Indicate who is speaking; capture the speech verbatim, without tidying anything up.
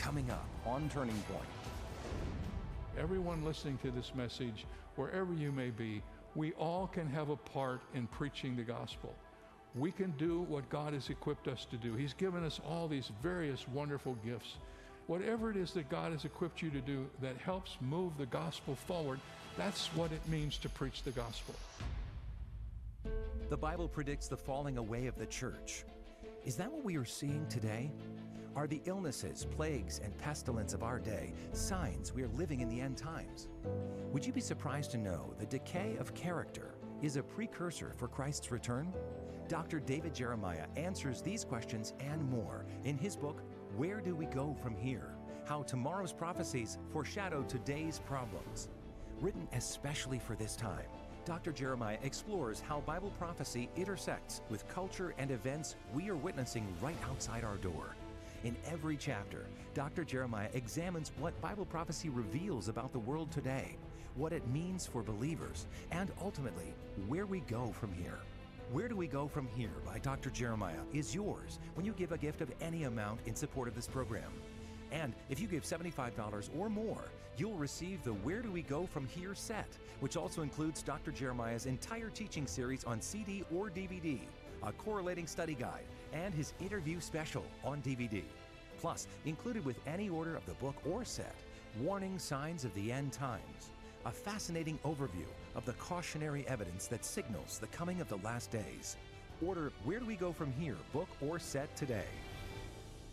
Speaker 1: coming up on Turning Point.
Speaker 2: Everyone listening to this message, wherever you may be, we all can have a part in preaching the gospel. We can do what God has equipped us to do. He's given us all these various wonderful gifts. Whatever it is that God has equipped you to do that helps move the gospel forward, that's what it means to preach the gospel.
Speaker 1: The Bible predicts the falling away of the church. Is that what we are seeing today? Are the illnesses, plagues, and pestilence of our day signs we are living in the end times? Would you be surprised to know the decay of character is a precursor for Christ's return? Doctor David Jeremiah answers these questions and more in his book, Where Do We Go From Here? How Tomorrow's Prophecies Foreshadow Today's Problems. Written especially for this time, Doctor Jeremiah explores how Bible prophecy intersects with culture and events we are witnessing right outside our door. In every chapter, Doctor Jeremiah examines what Bible prophecy reveals about the world today, what it means for believers, and ultimately, where we go from here. Where Do We Go From Here by Doctor Jeremiah is yours when you give a gift of any amount in support of this program. And if you give seventy-five dollars or more, you'll receive the Where Do We Go From Here set, which also includes Doctor Jeremiah's entire teaching series on C D or D V D, a correlating study guide, and his interview special on D V D. Plus, included with any order of the book or set, Warning Signs of the End Times, a fascinating overview of the cautionary evidence that signals the coming of the last days. Order Where Do We Go From Here book or set today.